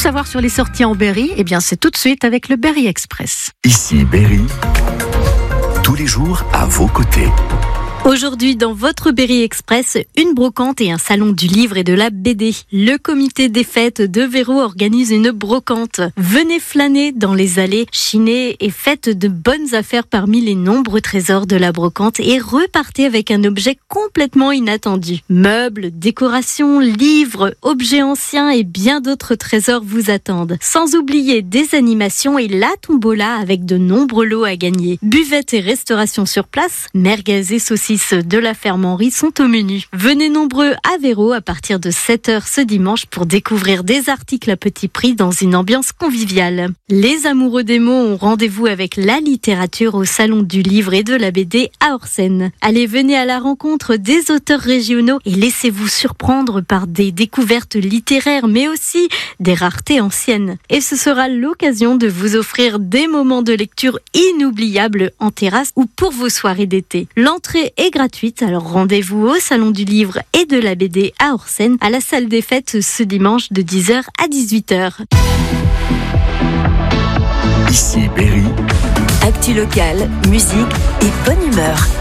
savoir sur les sorties en Berry, eh bien c'est tout de suite avec le Berry Express. Ici Berry, tous les jours à vos côtés. Aujourd'hui, dans votre Berry Express, une brocante et un salon du livre et de la BD. Le comité des fêtes de Véro organise une brocante. Venez flâner dans les allées, chiner et faites de bonnes affaires parmi les nombreux trésors de la brocante et repartez avec un objet complètement inattendu. Meubles, décorations, livres, objets anciens et bien d'autres trésors vous attendent. Sans oublier des animations et la tombola avec de nombreux lots à gagner. Buvette et restauration sur place, merguez et saucisses de la ferme Henri sont au menu. Venez nombreux à Véro à partir de 7h ce dimanche pour découvrir des articles à petit prix dans une ambiance conviviale. Les amoureux des mots ont rendez-vous avec la littérature au salon du livre et de la BD à Orsen. Allez, venez à la rencontre des auteurs régionaux et laissez-vous surprendre par des découvertes littéraires mais aussi des raretés anciennes. Et ce sera l'occasion de vous offrir des moments de lecture inoubliables en terrasse ou pour vos soirées d'été. L'entrée est gratuite, alors rendez-vous au Salon du Livre et de la BD à Orsen, à la salle des fêtes ce dimanche de 10h à 18h. Ici Berry. Actu locale, musique et bonne humeur.